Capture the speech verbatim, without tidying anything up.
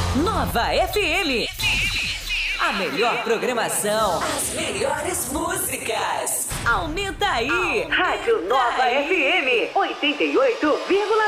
Nova F M. A melhor programação. As melhores músicas. Aumenta aí. Aumenta Rádio Nova aí. F M oitenta e oito vírgula